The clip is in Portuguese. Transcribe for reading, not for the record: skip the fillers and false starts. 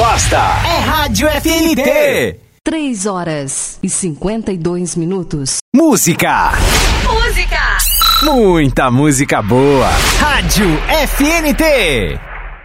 gosta é Rádio FNT. 3 horas e 52 minutos. Música. Muita música boa. Rádio FNT.